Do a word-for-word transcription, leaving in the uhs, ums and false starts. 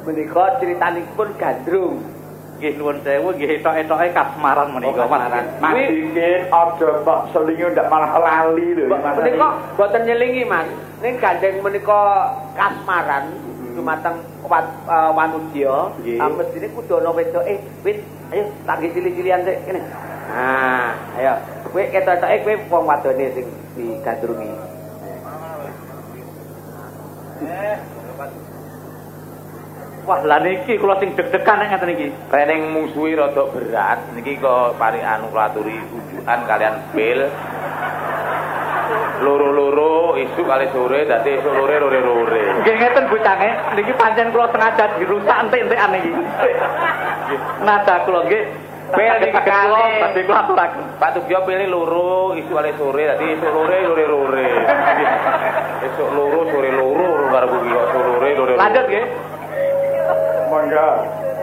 Menika critanipun Gandrung. Nggih nuwun sewu nggih etok-etoke kasmaran menika Mas. Mas dikit aja kok selingi ndak malah lali lho. Menika boten nyelingi Mas. Ning gandeng menika kasmaran dumateng Wanudya. Mestine kudu ana wedoke. Wit, ayo tak nggih cili-cilian sik kene. Nah, ayo. Kowe ketok-etoke kowe wong wadone sing digandrungi. Wah, lah niki kula sing deg-degan nek ngaten iki. Rening musuhi rada berat niki kok paring anu klaturi ujukan kalian pil. Loro-loro isuk kali sore dadi esuk lore lore-lore. Nggih ngeten bocange, niki pancen kula sengaja dirusak entek-entekan niki. Nada kula nggih Pel niki kali badhe kula aturaken. Pak Tugio pilih loro isuk kali sore dadi esuk lore lore-lore. Esuk loro sore loro karo kuwi kok lore lore. Lanjut nggih. Monggo.